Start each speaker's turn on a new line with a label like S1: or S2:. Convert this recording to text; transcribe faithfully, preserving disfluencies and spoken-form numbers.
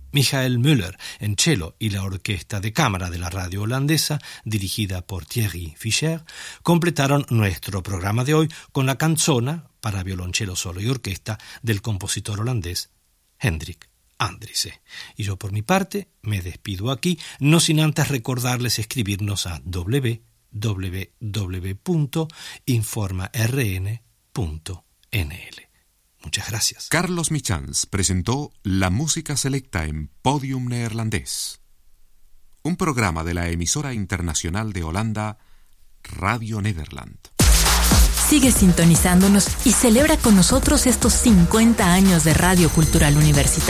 S1: Michael Müller en cello y la orquesta de cámara de la radio holandesa, dirigida por Thierry Fischer, completaron nuestro programa de hoy con la canzona para violonchelo solo y orquesta del compositor holandés Hendrik Andriessen. Y yo por mi parte me despido aquí, no sin antes recordarles escribirnos a doble u doble u doble u punto informa r n punto n l. Muchas gracias.
S2: Carlos Michans presentó la música selecta en Podium Neerlandés, un programa de la emisora internacional de Holanda, Radio Nederland.
S3: Sigue sintonizándonos y celebra con nosotros estos cincuenta años de Radio Cultural Universitaria.